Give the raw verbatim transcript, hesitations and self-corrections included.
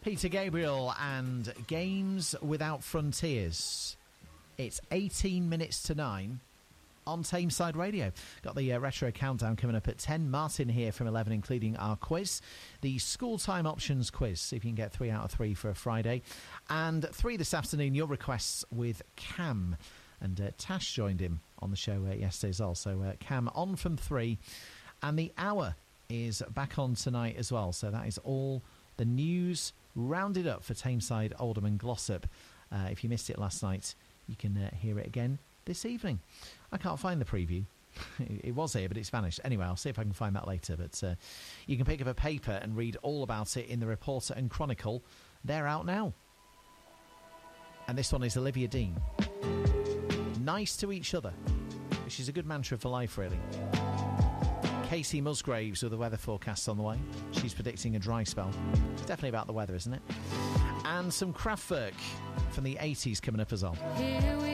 Peter Gabriel and Games Without Frontiers. It's eighteen minutes to nine on Tameside Radio. Got the uh, retro countdown coming up at ten. Martin here from eleven, including our quiz, the school time options quiz. See if you can get three out of three for a Friday. And three this afternoon, your requests with Cam. And uh, Tash joined him on the show uh, yesterday as well. So uh, Cam on from three. And the hour is back on tonight as well. So that is all the news rounded up for Tameside, Oldham and Glossop. Uh, if you missed it last night, you can uh, hear it again this evening. I can't find the preview. It was here, but it's vanished. Anyway, I'll see if I can find that later. But uh, you can pick up a paper and read all about it in the Reporter and Chronicle. They're out now. And this one is Olivia Dean. Nice to each other, which is a good mantra for life, really. Casey Musgraves with the weather forecast on the way. She's predicting a dry spell. It's definitely about the weather, isn't it? And some Kraftwerk from the eighties coming up as well. Here we